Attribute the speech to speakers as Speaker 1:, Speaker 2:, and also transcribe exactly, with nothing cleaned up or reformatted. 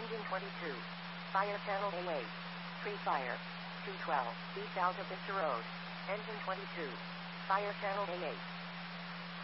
Speaker 1: Engine twenty-two. Fire channel A eight. Pre-fire. two twelve. East out of Vista Road. Engine twenty-two. Fire channel A eight.